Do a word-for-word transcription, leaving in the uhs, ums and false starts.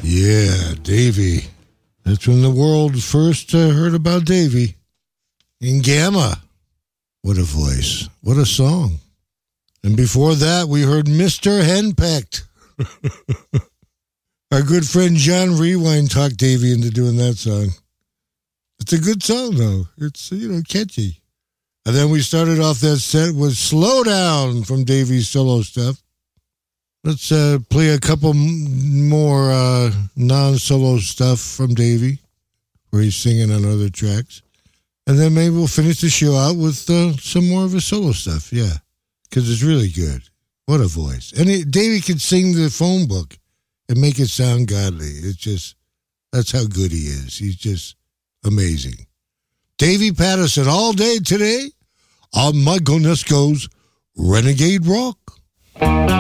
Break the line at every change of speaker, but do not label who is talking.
Yeah, Davey. That's when the world first uh, heard about Davey. In Gamma. What a voice. What a song. And before that, we heard Mister Henpecked. Our good friend John Rewind talked Davey into doing that song. It's a good song, though. It's, you know, catchy. And then we started off that set with Slow Down from Davey's solo stuff. Let's uh, play a couple more uh, non-solo stuff from Davey, where he's singing on other tracks. And then maybe we'll finish the show out with uh, some more of his solo stuff, yeah. Because it's really good. What a voice. And it, Davey can sing the phone book and make it sound godly. It's just, that's how good he is. He's just amazing. Davey Patterson all day today on Mike Onesco's Renegade Rock.